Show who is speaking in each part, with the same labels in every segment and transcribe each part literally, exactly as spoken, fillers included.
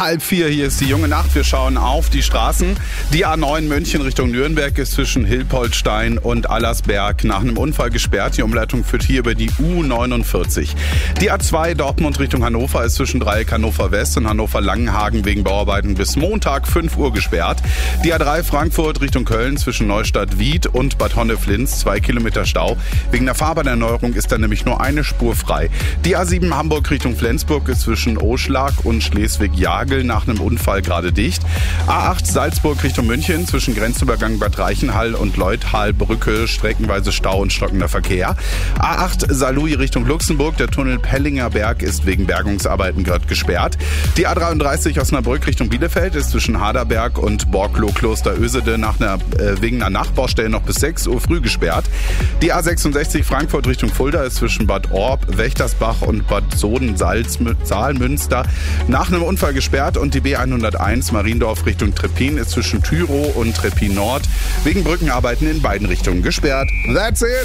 Speaker 1: Halb vier, hier ist die junge Nacht. Wir schauen auf die Straßen. Die A neun München Richtung Nürnberg ist zwischen Hilpoltstein und Allersberg nach einem Unfall gesperrt. Die Umleitung führt hier über die U neunundvierzig. Die A zwei Dortmund Richtung Hannover ist zwischen Dreieck Hannover West und Hannover Langenhagen wegen Bauarbeiten bis Montag fünf Uhr gesperrt. Die A drei Frankfurt Richtung Köln zwischen Neustadt-Wied und Bad Honneflins zwei Kilometer Stau. Wegen der Fahrbahnerneuerung ist da nämlich nur eine Spur frei. Die A sieben Hamburg Richtung Flensburg ist zwischen Oschlag und Schleswig-Jagel nach einem Unfall gerade dicht. A acht Salzburg Richtung München zwischen Grenzübergang Bad Reichenhall und Leuthalbrücke streckenweise Stau und stockender Verkehr. A acht Saarlouis Richtung Luxemburg, der Tunnel Pellinger Berg ist wegen Bergungsarbeiten gerade gesperrt. Die A dreiunddreißig Osnabrück Richtung Bielefeld ist zwischen Haderberg und Borkloh Kloster Ösede nach einer, äh, wegen einer Nachbaustelle noch bis sechs Uhr früh gesperrt. Die A sechsundsechzig Frankfurt Richtung Fulda ist zwischen Bad Orb, Wächtersbach und Bad Soden-Saalmünster nach einem Unfall gesperrt. Und die B hunderteins Mariendorf Richtung Treppin ist zwischen Tyrow und Treppin Nord wegen Brückenarbeiten in beiden Richtungen gesperrt. That's it!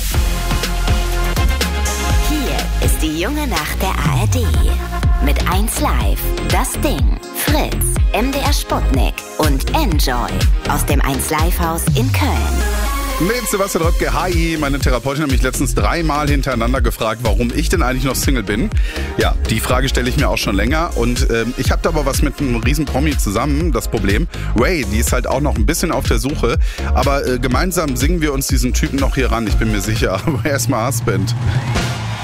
Speaker 2: Hier ist die junge Nacht der A R D. Mit eins Live, das Ding, Fritz, M D R Sputnik und Enjoy aus dem eins Live Haus in Köln.
Speaker 1: Mit Sebastian Röpke, hi. Meine Therapeutin hat mich letztens dreimal hintereinander gefragt, warum ich denn eigentlich noch Single bin. Ja, die Frage stelle ich mir auch schon länger. Und ähm, ich habe da aber was mit einem riesen Promi zusammen, das Problem. Ray, die ist halt auch noch ein bisschen auf der Suche. Aber äh, gemeinsam singen wir uns diesen Typen noch hier ran, ich bin mir sicher. Aber erstmal Husband.